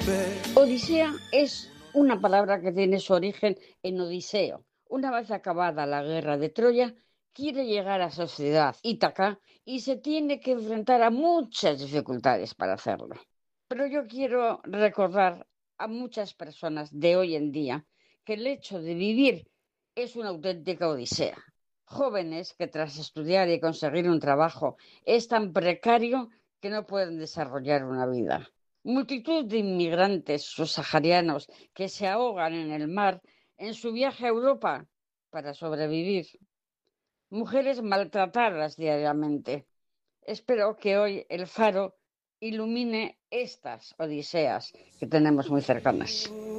Odisea es una palabra que tiene su origen en Odiseo. Una vez acabada la guerra de Troya, quiere llegar a su ciudad, Ítaca, y se tiene que enfrentar a muchas dificultades para hacerlo. Pero yo quiero recordar a muchas personas de hoy en día que el hecho de vivir es una auténtica odisea. Jóvenes que tras estudiar y conseguir un trabajo es tan precario que no pueden desarrollar una vida. Multitud de inmigrantes subsaharianos que se ahogan en el mar en su viaje a Europa para sobrevivir. Mujeres maltratadas diariamente. Espero que hoy el faro ilumine estas odiseas que tenemos muy cercanas.